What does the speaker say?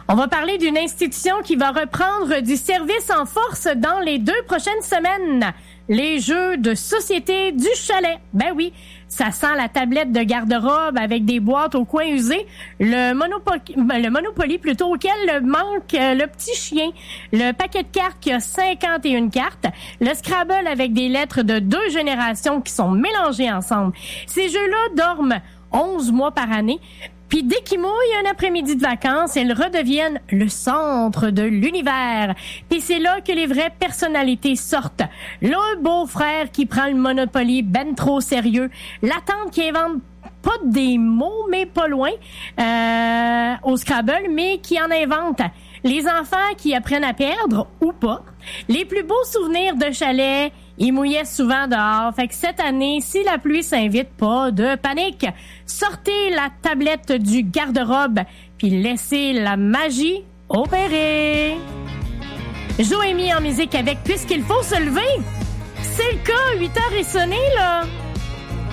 On va parler d'une institution qui va reprendre du service en force dans les 2 prochaines semaines. Les jeux de société du chalet. Ben oui, ça sent la tablette de garde-robe avec des boîtes au coin usées. Le Monopoly plutôt, auquel manque le petit chien. Le paquet de cartes qui a 51 cartes. Le Scrabble avec des lettres de 2 générations qui sont mélangées ensemble. Ces jeux-là dorment 11 mois par année. Puis dès qu'ils mouillent un après-midi de vacances, ils redeviennent le centre de l'univers. Puis c'est là que les vraies personnalités sortent. Le beau-frère qui prend le Monopoly ben trop sérieux. La tante qui invente pas des mots, mais pas loin, au Scrabble, mais qui en invente. Les enfants qui apprennent à perdre, ou pas. Les plus beaux souvenirs de chalet, ils mouillaient souvent dehors. Fait que cette année, si la pluie s'invite, pas de panique. Sortez la tablette du garde-robe, puis laissez la magie opérer. Joémie en musique avec Puisqu'il faut se lever. C'est le cas, 8 heures est sonné, là.